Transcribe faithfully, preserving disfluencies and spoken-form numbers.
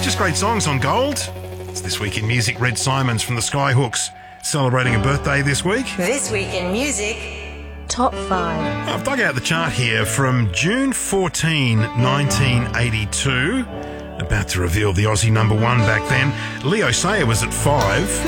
Just great songs on Gold. It's This Week in Music. Red Simons from the Skyhooks celebrating a birthday this week. This Week in Music. Top five. I've dug out the chart here from June fourteenth, nineteen eighty-two. About to reveal the Aussie number one back then. Leo Sayer was at five.